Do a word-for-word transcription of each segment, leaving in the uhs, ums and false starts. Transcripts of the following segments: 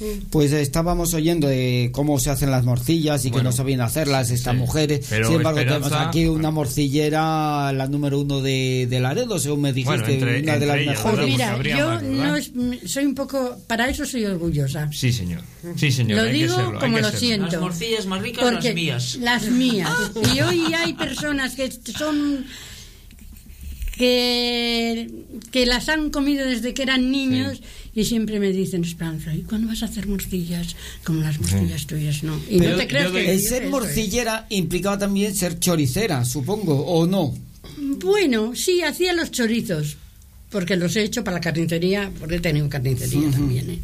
pues estábamos oyendo de cómo se hacen las morcillas y bueno, que no sabían hacerlas estas sí. mujeres. Pero sin embargo, Esperanza... tenemos aquí una morcillera, la número uno de, de Laredo, según me dijiste, bueno, entre, una entre de las ellas, mejores. Pues mira, yo más, no es, soy un poco, para eso soy orgullosa. Sí, señor. Sí, señor. Lo hay digo que serlo, como hay que lo siento. Las morcillas más ricas, las mías. Las mías. Y hoy hay personas que son... Que, que las han comido desde que eran niños sí. y siempre me dicen, Esperanza, ¿y cuándo vas a hacer morcillas como las morcillas sí. tuyas? No. Y pero no te creas que... El ser morcillera es. implicaba también ser choricera, supongo, ¿o no? Bueno, sí, hacía los chorizos, porque los he hecho para la carnicería, porque he tenido carnicería uh-huh. también, ¿eh?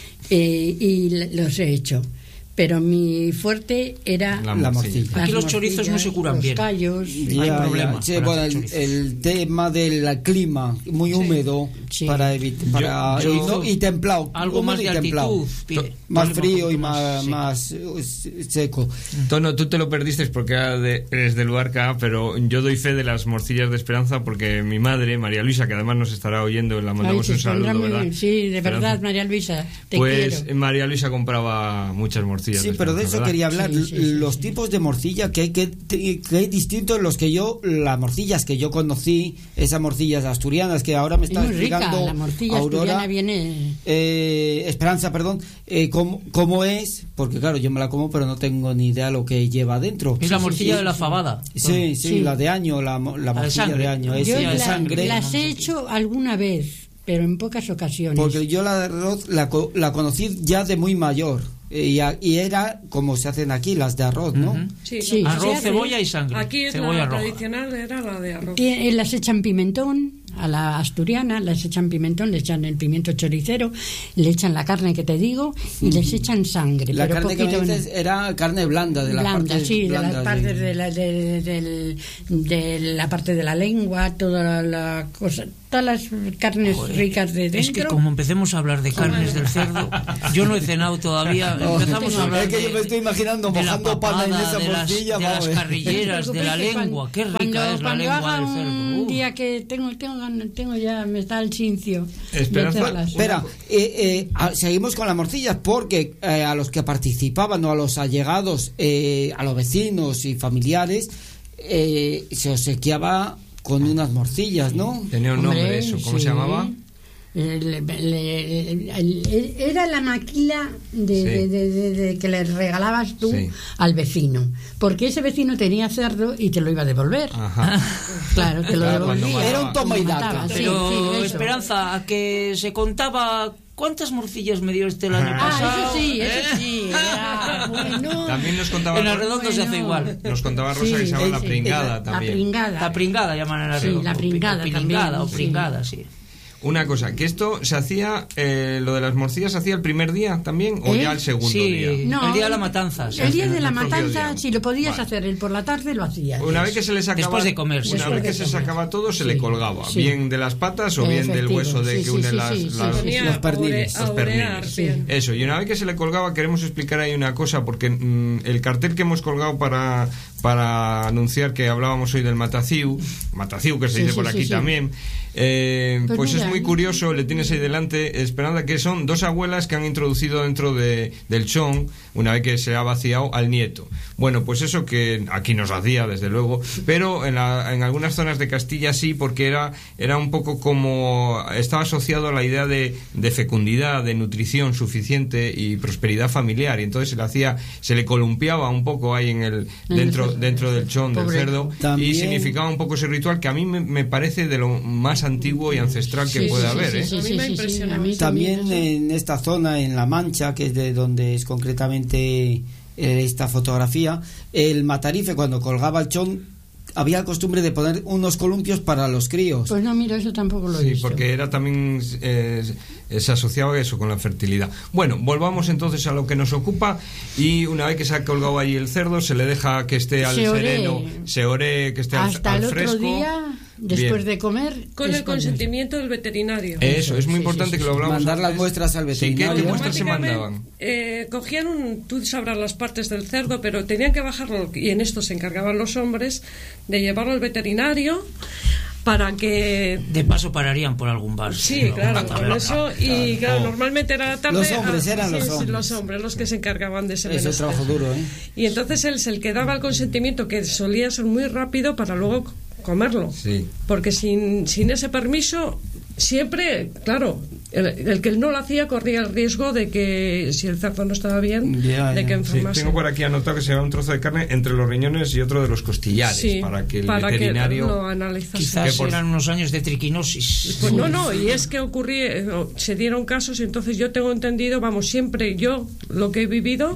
Eh, y los he hecho. Pero mi fuerte era la morcilla. La morcilla. Aquí los chorizos no se curan los bien. Los callos. Ya, hay problemas. Sí, bueno, el, el tema del clima muy sí. húmedo sí. para evitar para yo, yo, y, no, y templado. Algo más de altitud. Más frío y más, más, sí. más seco. Tono, tú te lo perdiste porque eres de Luarca, pero yo doy fe de las morcillas de Esperanza porque mi madre, María Luisa, que además nos estará oyendo, la mandamos Ay, un saludo, ¿verdad? Sí, de verdad, Esperanza. María Luisa, te pues quiero. María Luisa compraba muchas morcillas. Sí, pero de eso ¿verdad? quería hablar. Sí, sí, sí, los sí. tipos de morcilla que hay que, que hay distintos en los que yo, las morcillas que yo conocí, esas morcillas asturianas que ahora me está explicando rica, la morcilla Aurora, viene... eh, Esperanza, perdón, eh, cómo, cómo es, porque claro, yo me la como, pero no tengo ni idea lo que lleva dentro. Es la morcilla sí, de la fabada. Sí, sí, sí, la de año, la, la morcilla de, de año, es yo de la, sangre. Las he hecho alguna vez, pero en pocas ocasiones. Porque yo la de arroz la, la conocí ya de muy mayor. Y, y era como se hacen aquí las de arroz, ¿no? Uh-huh. Sí, sí, arroz, cebolla y sangre. Aquí es cebolla la roja. Tradicional era la de arroz. Las echan pimentón, a la asturiana, les echan pimentón, le echan el pimiento choricero, le echan la carne que te digo y les echan sangre. La pero carne que me dices era carne blanda, de las blanda, partes sí, blandas, de las partes de la, de, de, de la parte de la lengua, toda la, la cosa, todas las carnes Joder, ricas de dentro. Es que como empecemos a hablar de carnes del cerdo, yo no he cenado todavía. No, empezamos a hablar es que de, yo me estoy imaginando mojando pan en esa de morcilla, las, de las carrilleras, de la lengua, qué rica cuando, es la lengua del cerdo. Un uh. día que tengo, tengo, tengo ya, me está el cincio. Esperanza, espera, eh, eh, a, seguimos con las morcillas porque eh, a los que participaban o a los allegados, eh, a los vecinos y familiares, eh, se obsequiaba con unas morcillas, ¿no? Tenía un Hombre, nombre eso, ¿cómo sí. se llamaba? Le, le, le, le, era la maquila de, sí. de, de, de, de que le regalabas tú sí. al vecino, porque ese vecino tenía cerdo y te lo iba a devolver. Ajá. Claro, te lo claro, devolvía. Era un toma y daca. Pero sí, sí, Esperanza, a que se contaba ¿cuántas morcillas me dio este el año pasado? Ah, eso sí, eso sí. Era bueno. También nos contaba. En Arredondo bueno. se hace igual. Nos contaba Rosa sí, que se llama sí, la pringada la, también. La pringada. La pringada llaman en Arredondo. Sí, la pringada. O pringada también, o pringada, sí. sí. Una cosa, que esto se hacía, eh, lo de las morcillas se hacía el primer día también o ¿Eh? ya el segundo sí, día. No, el día de la matanza. El día de la matanza, si lo podías vale. hacer el por la tarde, lo hacías. Una vez que se le sacaba, después de comer, una vez que se sacaba todo, se sí, le colgaba, sí. bien de las patas o bien Efectivo, del hueso de sí, que sí, une sí, las, sí, las, sí, los pernines. Los pernines. Sí. Eso, y una vez que se le colgaba, queremos explicar ahí una cosa, porque mmm, el cartel que hemos colgado para para anunciar que hablábamos hoy del mataciu, mataciu que se sí, dice sí, por aquí sí, sí. también, eh, pues, pues mira, es muy curioso, le tienes ahí delante, Esperanza, que son dos abuelas que han introducido dentro de, del chón, una vez que se ha vaciado, al nieto. Bueno, pues eso que aquí nos hacía, desde luego, pero en, la, en algunas zonas de Castilla sí, porque era, era un poco como, estaba asociado a la idea de, de fecundidad, de nutrición suficiente y prosperidad familiar, y entonces se le hacía, se le columpiaba un poco ahí en el, dentro dentro del chón del cerdo. También... y significaba un poco ese ritual que a mí me, me parece de lo más antiguo y ancestral que sí, puede sí, haber sí, ¿eh? sí, a mí me impresiona. Sí, sí, también, también en esta zona, en La Mancha, que es de donde es concretamente eh, esta fotografía, el matarife, cuando colgaba el chón, había la costumbre de poner unos columpios para los críos. Pues no, mira, eso tampoco lo he sí, visto. porque era también eh, se asociaba eso con la fertilidad. Bueno, volvamos entonces a lo que nos ocupa, y una vez que se ha colgado ahí el cerdo, se le deja que esté al se sereno, se ore, que esté hasta al, al el fresco. Otro día, después Bien. de comer, con el consentimiento del veterinario. Eso, es muy sí, importante sí, sí, que lo hablamos. Mandar antes. las muestras al veterinario. Sí, ¿qué muestras se mandaban? Eh, cogían un, tú sabrás las partes del cerdo, pero tenían que bajarlo, y en esto se encargaban los hombres de llevarlo al veterinario para que... De paso pararían por algún bar. Sí, ¿no? claro, con eso. Y claro, normalmente era la tarde. Los hombres, eran sí, los sí, hombres. los hombres los que se encargaban de ese Es un menester. trabajo duro, ¿eh? Y entonces él es el que daba el consentimiento, que solía ser muy rápido para luego comerlo. Sí. Porque sin, sin ese permiso, siempre, claro, el, el que no lo hacía corría el riesgo de que, si el cerdo no estaba bien, Ya, de ya. que Sí, enfermase. tengo por aquí anotado que se lleva un trozo de carne entre los riñones y otro de los costillares, Sí, para que el para que veterinario... lo analizase. Quizás Que por- eran unos años de triquinosis. Pues no, no, y es que ocurría, eh, se dieron casos, entonces yo tengo entendido, vamos, siempre yo lo que he vivido,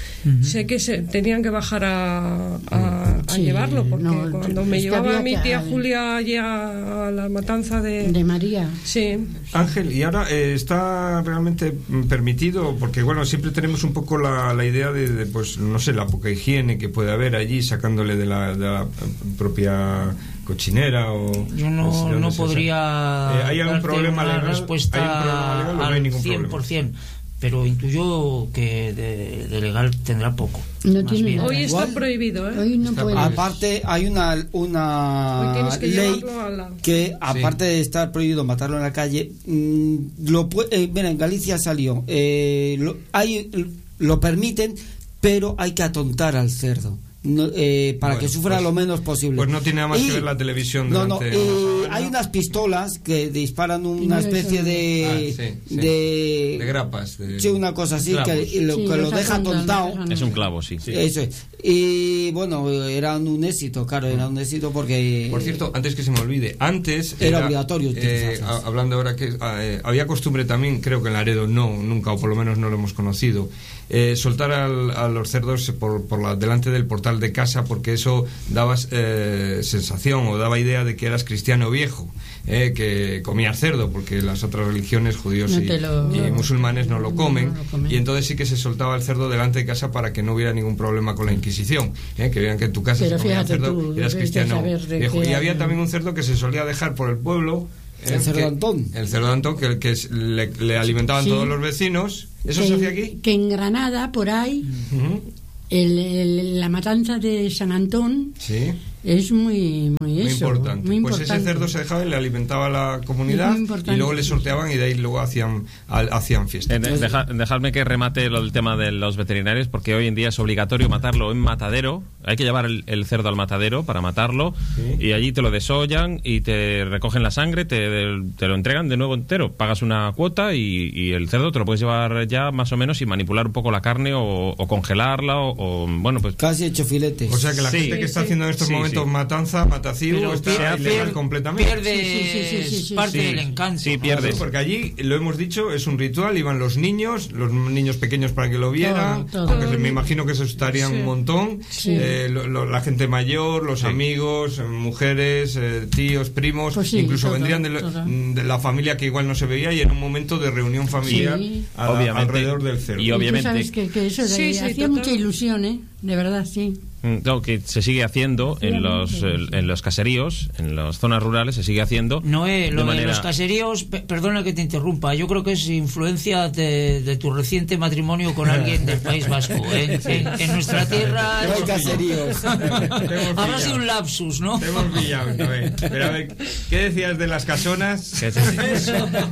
sé que se tenían que bajar a, a, a Sí, llevarlo, porque no, cuando me es que llevaba había mi que- tía Julia allí a, a la matanza de... De María. Sí, Ángel, ¿y ahora eh, está realmente mm, permitido? Porque, bueno, siempre tenemos un poco la, la idea de, de, pues, no sé, la poca higiene que puede haber allí, sacándole de la, de la propia cochinera o... Yo no, pues, ¿de dónde no se podría saca? Eh, ¿Hay algún darte problema una legal? respuesta ¿Hay un problema legal o no hay al ningún cien problema? por ciento, pero intuyo que de, de legal tendrá poco. No Más tiene bien. nada. hoy está Igual. prohibido, ¿eh? Hoy no Está puedes. Aparte, hay una, una Hoy tienes que ley llevarlo a la... que, aparte de estar prohibido matarlo en la calle, mm, lo pu- eh, mira, en Galicia salió, eh, lo, hay, lo permiten, pero hay que atontar al cerdo. No, eh, para Bueno, que sufra pues- lo menos posible. pues no tiene nada más Y- que ver la televisión No, no, durante eh, una semana. hay unas pistolas que disparan una Primero especie eso. de, Ah, sí, sí. de De grapas. De... sí, una cosa así clavos. que lo, Sí, que lo los deja atontan, atontado. los dejan- Es un clavo, sí. Eso es. Y bueno, eran un éxito, claro, era un éxito porque... Por cierto, antes que se me olvide, antes Era obligatorio utilizarlas. eh, a- hablando ahora que eh, había costumbre también, creo que en Laredo no, nunca, o por lo menos no lo hemos conocido, eh, soltar al- a los cerdos por, por la, delante del portal de casa, porque eso daba eh, sensación o daba idea de que eras cristiano viejo, eh, que comías cerdo, porque las otras religiones, judíos No y, te lo- y musulmanes no lo no, comen, no lo comen. y entonces sí que se soltaba el cerdo delante de casa para que no hubiera ningún problema con la Inquisición, eh, que vean que en tu casa Pero se comía fíjate cerdo tú, y eras debes de cristiano saber de viejo. qué Y había año. también un cerdo que se solía dejar por el pueblo, eh, El cerdo que- Antón. el cerdo Antón, que, que es- le, le alimentaban Sí. todos los vecinos. ¿Eso que, se hacía aquí? Que en Granada, por ahí, Ujú. el, el- la matanza de San Antón Sí, es muy, muy, muy eso, importante. muy Pues ese importante. cerdo se dejaba y le alimentaba a la comunidad, Es muy importante. y luego le sorteaban y de ahí luego hacían, al- hacían fiesta. Eh, de- deja- dejadme que remate lo del tema de los veterinarios, porque hoy en día es obligatorio matarlo en matadero. Hay que llevar el, el cerdo al matadero para matarlo, Sí. y allí te lo desollan y te recogen la sangre, te, te lo entregan de nuevo entero. Pagas una cuota y, y el cerdo te lo puedes llevar ya más o menos y manipular un poco la carne o, o congelarla o, o, bueno, pues Casi hecho filetes. O sea que la Sí. gente que está Sí, haciendo en estos sí, momentos sí. matanza, matacío, Pero está pierde- ilegal pierde- completamente. Pierdes Sí, sí, sí, sí, sí, sí, parte sí. del encanto. Sí, ¿no? pierde. Sí, porque allí, lo hemos dicho, es un ritual, iban los niños, los niños pequeños para que lo vieran, Todo, todo. aunque me imagino que se asustarían Sí. un montón, Sí. eh, lo- lo- la gente mayor, los Sí. amigos, eh, mujeres, eh, tíos, primos, Pues sí, incluso todo, vendrían de, la- todo. de la familia que igual no se veía y en un momento de reunión familiar Sí. a la- Obviamente. alrededor del cerdo. Y Y tú obviamente- sabes que, que eso de- Sí, sí, hacía total. mucha ilusión, ¿eh? De verdad, sí. Mm, no, que se sigue haciendo en los, el- en los caseríos, en las zonas rurales, se sigue haciendo. Noé, lo de, manera- los caseríos, pe- perdona que te interrumpa, yo creo que es influencia de, de tu reciente matrimonio con alguien del País Vasco. ¿eh? En, en nuestra tierra No hay caseríos. habrá sido un lapsus, ¿no? Te hemos pillado, Noé. Pero a ver, ¿qué decías de las casonas? Que se,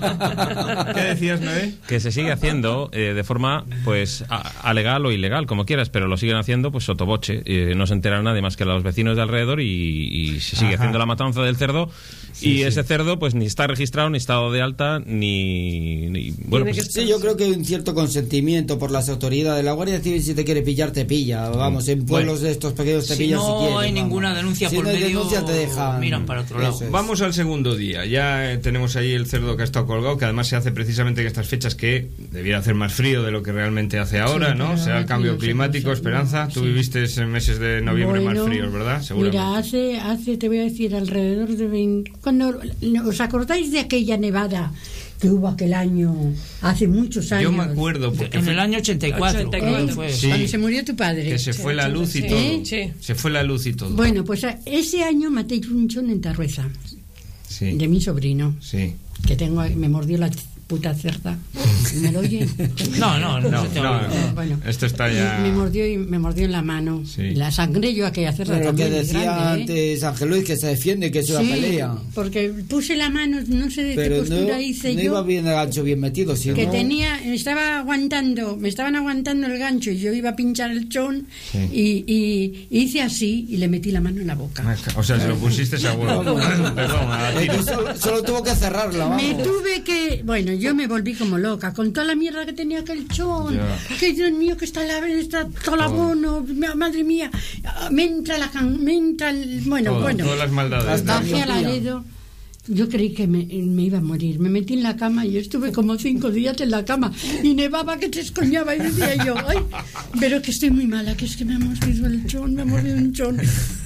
¿Qué decías, Noé? que se sigue haciendo eh, de forma pues a, a legal o ilegal, como quieras, pero lo siguen haciendo pues sotoboche. Eh, no se entera nadie más que los vecinos de alrededor y, y se sigue Ajá. haciendo la matanza del cerdo. Sí, y sí. ese cerdo pues ni está registrado, ni estado de alta, ni... ni- bueno, Tiene pues, que Sí, yo creo que hay un cierto consentimiento por las autoridades. La Guardia Civil, si te quiere pillar, te pilla. Vamos, en pueblos de estos pequeños te Si pillan no si quieres. hay vamos. ninguna denuncia Si por no hay medio, denuncia, te dejan. miran para otro lado. Eso es. Vamos al segundo día. Ya eh, tenemos ahí el cerdo que ha estado colgado, que además se hace precisamente en estas fechas que debiera hacer más frío de lo que realmente hace ahora, Sí, ¿no? pero Será el cambio aquí no se climático, puede- Esperanza. Tú sí. viviste en meses de noviembre Bueno, más fríos, ¿verdad? Seguramente. Mira, hace, hace, te voy a decir, alrededor de veinte... Cuando, ¿os acordáis de aquella nevada que hubo aquel año, hace muchos años? Yo me acuerdo porque En fue- el año ochenta y cuatro, ochenta y creo que cuatro. fue. Sí. Cuando se murió tu padre. que se fue la luz y Sí. todo. Sí. Se fue la luz y todo. Bueno, pues a- ese año maté un chón en Tarrueza, Sí. de mi sobrino, Sí. que tengo, me mordió la, puta cerda. ¿Me lo oye? No, no, no, No, se te no, oye. no. Bueno, Esto está ya... me mordió y me mordió en la mano. Sí. Y la sangré yo aquella cerda Pero lo que también. muy decía grande, ¿eh? antes Ángel Luis, que se defiende, que es una Sí, pelea. porque puse la mano, no sé de Pero qué postura no, hice no yo. iba bien el gancho bien metido, sino... Que tenía, me estaba aguantando, me estaban aguantando el gancho y yo iba a pinchar el chón Sí. y, y- y hice así y le metí la mano en la boca. O sea, se lo pusiste a huevo. Perdón, a la Eh, tira. solo, solo tuvo que cerrarla, vamos. Me tuve que, bueno, yo me volví como loca con toda la mierda que tenía aquel chón. Ya. Que Dios mío, que está la, está todo el abono, mi- madre mía, me entra la, can- me entra el, bueno, Todo, bueno. todas las maldades. Hasta- Bajé a Laredo. Yo creí que me, me iba a morir. Me metí en la cama y estuve como cinco días en la cama. Y nevaba que te escoñaba. Y decía yo, ay, pero que estoy muy mala, que es que me ha mordido el chón, me ha mordido un chón.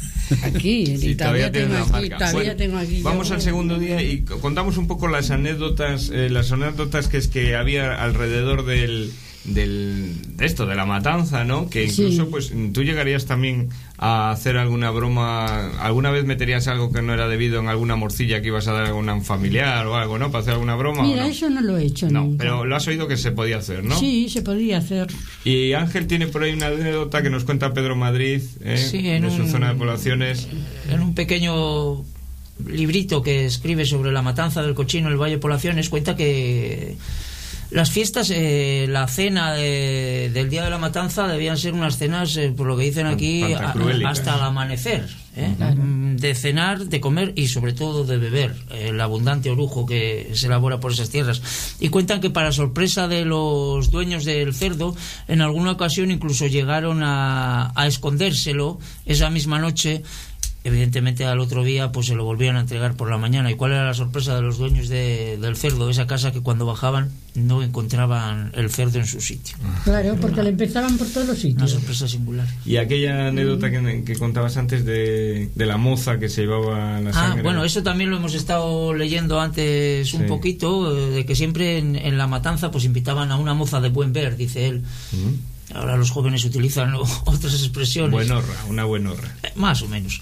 Aquí, Sí, y todavía, tiene tengo una aquí, marca. todavía Bueno, tengo aquí. vamos yo- al segundo día y c- contamos un poco las anécdotas, eh, las anécdotas que es que había alrededor del, del de esto, de la matanza, ¿no? Que incluso, Sí. pues, tú llegarías también a hacer alguna broma, alguna vez meterías algo que no era debido en alguna morcilla que ibas a dar a algún familiar o algo, ¿no? Para hacer alguna broma. Mira, ¿o no? eso no lo he hecho No, nunca. pero lo has oído que se podía hacer, ¿no? Sí, se podía hacer. Y Ángel tiene por ahí una anécdota que nos cuenta Pedro Madrid, ¿eh? Sí, en de su un- zona de poblaciones. En un pequeño librito que escribe sobre la matanza del cochino en el Valle de Poblaciones, cuenta que las fiestas, eh, la cena de- del día de la matanza debían ser unas cenas, eh, por lo que dicen aquí, a- Pantacruélicas. hasta el amanecer, ¿eh? Mm, de cenar, de comer y sobre todo de beber, eh, el abundante orujo que se elabora por esas tierras. Y cuentan que para sorpresa de los dueños del cerdo, en alguna ocasión incluso llegaron a, a escondérselo esa misma noche. Evidentemente al otro día pues se lo volvían a entregar por la mañana. ¿Y cuál era la sorpresa de los dueños de, del cerdo de esa casa? Que cuando bajaban no encontraban el cerdo en su sitio. Claro, porque le empezaban por todos los Una sitios. sorpresa singular. Y aquella anécdota que, que contabas antes de, de la moza que se llevaba la Ah, sangre. bueno, eso también lo hemos estado leyendo antes un Sí. poquito, eh, de que siempre en, en la matanza pues invitaban a una moza de buen ver, dice él. Mm. Ahora los jóvenes utilizan o- otras expresiones. Buenorra, una buenorra. Eh, más o menos.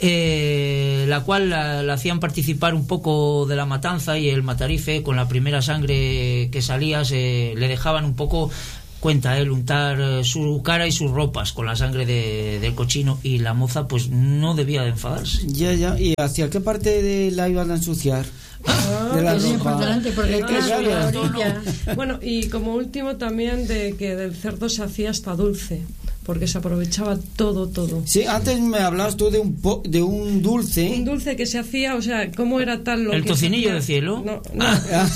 Eh, la cual la, la hacían participar un poco de la matanza y el matarife con la primera sangre que salía se, le dejaban un poco, cuenta él, untar eh, su cara y sus ropas con la sangre de- del cochino, y la moza pues no debía de enfadarse. Ya, ya. ¿Y hacia qué parte de la iban a ensuciar? Ah, de la pues sí, ropa. por delante, por Es que, detrás, claro, por la orilla. Bueno, y como último también de que del cerdo se hacía hasta dulce, porque se aprovechaba todo, todo. Sí, antes me hablabas tú de un po- de un dulce. Un dulce que se hacía, o sea, ¿cómo era tal lo ¿El que se tocinillo hacía? de cielo? No, no.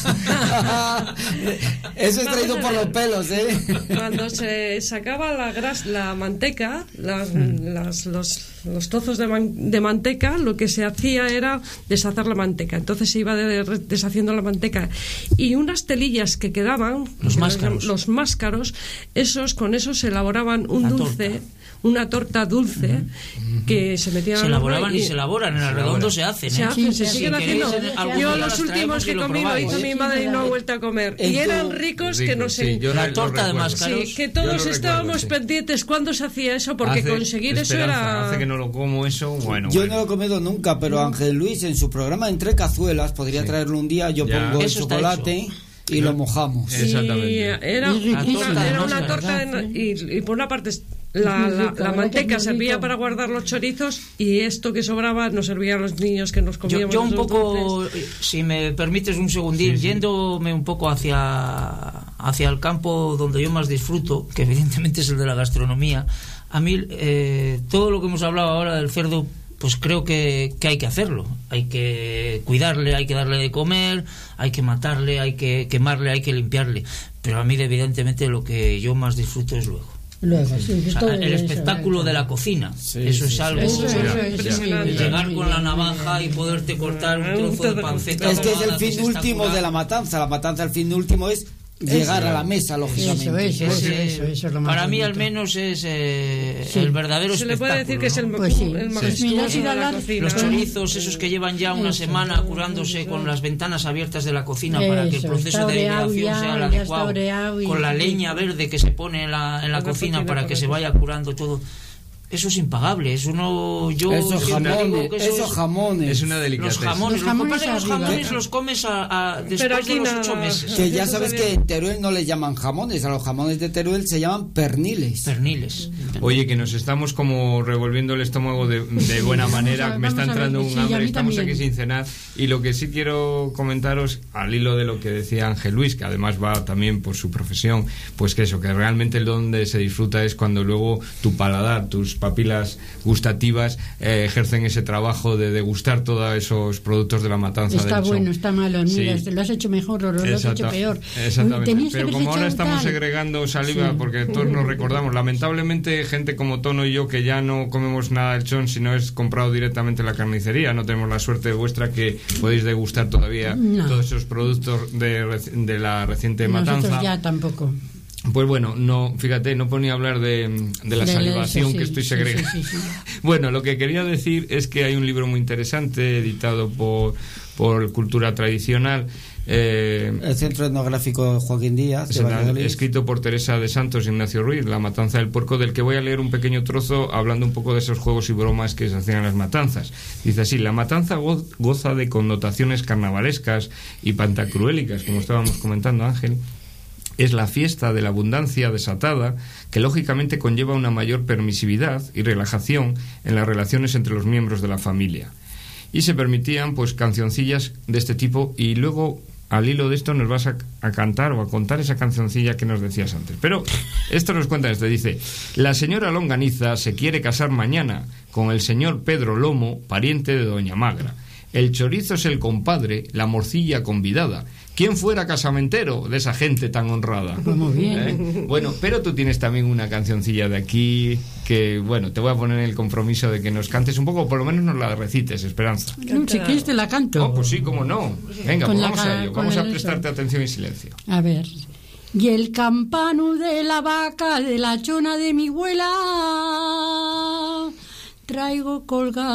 Eso es traído por los pelos, ¿eh? Cuando se sacaba la gras, la manteca, las, las- los, los trozos de, man- de manteca, lo que se hacía era deshacer la manteca. Entonces se iba de- deshaciendo la manteca. Y unas telillas que quedaban, Los que máscaros. los máscaros, esos, con esos se elaboraban un La dulce, torta. una torta dulce, que se metían Se al horno elaboraban y se elaboran, en el redondo se hacen, Se ¿eh? hacen, Sí, se sí, siguen sí. haciendo. Si queréis, algún Yo día los las últimos traemos y que he lo comido probáis. hizo mi Sí, madre y no he sí, vuelto a comer. En Y tu- eran ricos que no sé. Sí, yo La lo torta de recuerdo, máscaros. Sí, que Yo todos lo recuerdo, estábamos sí. pendientes cuándo se hacía eso, porque Hace- conseguir eso Esperanza, era... hace que no lo como eso, bueno. Yo bueno. no lo he comido nunca, pero Ángel Luis en su programa Entre Cazuelas podría Sí. traerlo un día. Yo Ya. pongo el Eso está chocolate y lo mojamos. Eh, Exactamente. Y era, Y riquísima, una, era ¿no? una La torta verdad, de- y, y por una parte la, muy la- rico, la ¿verdad manteca que es muy servía rico? para guardar los chorizos y esto que sobraba nos servía a los niños que nos Yo, comíamos yo un esos poco, dulces. si me permites un segundín, Sí, sí. yéndome un poco hacia, hacia el campo donde yo más disfruto, que evidentemente es el de la gastronomía. A mí eh, todo lo que hemos hablado ahora del cerdo, pues creo que, que hay que hacerlo. Hay que cuidarle, hay que darle de comer, hay que matarle, hay que quemarle, hay que limpiarle. Pero a mí evidentemente lo que yo más disfruto es luego. Luego, sí, que O sea, todo el eso, espectáculo ¿verdad? de la cocina. Sí, eso sí, es algo... Eso, eso, Ya, eso, ya. es muy El bien, Llegar muy con bien, la muy navaja y bien. poderte cortar un Un trozo de trozo de panceta. Es que es el ahumada, fin está último curado. de la matanza. La matanza, el fin último es llegar a la mesa, lógicamente. Eso, eso, Ese, eso, eso es lo más para mí al bonito. menos es eh, Sí. el verdadero Se le espectáculo. puede decir que es el, ¿no? Pues sí. el Sí. majestuoso Mira, si de da la la- cocina. Los chorizos, esos que llevan ya una Eso. semana curándose con las ventanas abiertas de la cocina para que el Eso, proceso está de oreado aireación ya, sea el ya está adecuado, oreado y- con la leña verde que se pone en la, en la En la cocina cocina, para que se correcto. vaya curando todo. eso es impagable. Eso no. Yo esos jamones, que eso esos es, jamones. Es una delicatez. Los jamones, los jamones, lo que pasa es que los arriba. jamones los comes a, a, después Pero aquí de los nada. ocho meses. Que ya Eso sabes sabía. que en Teruel no le llaman jamones, a los jamones de Teruel se llaman perniles. Perniles. Oye, que nos estamos como revolviendo el estómago de, de buena manera. Vamos a- Me está vamos a ver, entrando un sí, a hambre. mí Estamos también. aquí sin cenar. Y lo que sí quiero comentaros, al hilo de lo que decía Ángel Luis, que además va también por su profesión, pues que eso, que realmente el donde se disfruta es cuando luego tu paladar, tus papilas gustativas eh, ejercen ese trabajo de degustar todos esos productos de la matanza Está del Son. bueno, está malo, mira, Sí. lo has hecho mejor o lo has Exacto, hecho peor. Exactamente. Tenías que Pero haber como ahora hecho estamos tal. segregando saliva, Sí. porque todos nos recordamos, lamentablemente gente como Tono y yo que ya no comemos nada del Son, sino es comprado directamente en la carnicería, no tenemos la suerte vuestra que podéis degustar todavía No. todos esos productos de, reci- de la reciente Nosotros matanza. ya tampoco. Pues bueno, no, fíjate, no ponía a hablar de, de la De salivación eso, sí, que estoy sí, segregando. sí, sí, sí. Bueno, lo que quería decir es que hay un libro muy interesante editado por, por Cultura Tradicional, eh, El Centro Etnográfico Joaquín Díaz, de Exactamente, Valladolid. escrito por Teresa de Santos y Ignacio Ruiz, La matanza del puerco, del que voy a leer un pequeño trozo hablando un poco de esos juegos y bromas que se hacían en las matanzas. Dice así: la matanza go- goza de connotaciones carnavalescas y pantacruélicas, como estábamos comentando, Ángel. Es la fiesta de la abundancia desatada, que lógicamente conlleva una mayor permisividad y relajación en las relaciones entre los miembros de la familia. Y se permitían pues cancioncillas de este tipo, y luego al hilo de esto nos vas a, a cantar o a contar esa cancioncilla que nos decías antes. Pero esto nos cuenta esto, dice: la señora Longaniza se quiere casar mañana con el señor Pedro Lomo, pariente de doña Magra. El chorizo es el compadre, la morcilla convidada. ¿Quién fuera casamentero de esa gente tan honrada? Pues muy bien. ¿Eh? Bueno, pero tú tienes también una cancioncilla de aquí que, bueno, te voy a poner el compromiso de que nos cantes un poco, o por lo menos nos la recites, Esperanza. No, si quieres te la canto. Oh, pues sí, cómo no. Venga, Con pues la vamos ca- a ello. con Vamos a el prestarte eso. atención y silencio. A ver. Y el campano de la vaca de la chona de mi abuela traigo colgado